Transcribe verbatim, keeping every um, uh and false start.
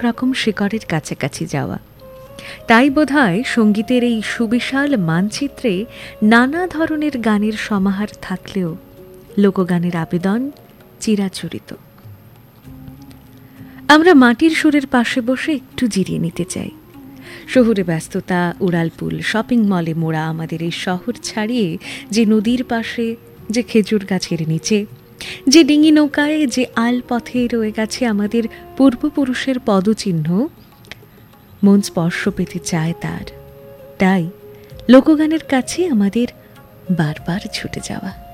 রকম শিকড়ের কাছাকাছি যাওয়া। তাই বোধহয় সঙ্গীতের এই সুবিশাল মানচিত্রে নানা ধরনের গানের সমাহার থাকলেও লোকগানের আবেদন চিরাচরিত। আমরা মাটির সুরের পাশে বসে একটু জিরিয়ে নিতে চাই। শহুরে ব্যস্ততা, উড়ালপুল, শপিং মলে মোড়া আমাদের এই শহর ছাড়িয়ে যে নদীর পাশে, যে খেজুর গাছের নিচে, যে ডিঙি নৌকায়, যে আল পথে রয়ে গেছে আমাদের পূর্বপুরুষের পদচিহ্ন, মন স্পর্শ পেতে চায় তার। তাই লোকগানের কাছে আমাদের বারবার ছুটে যাওয়া।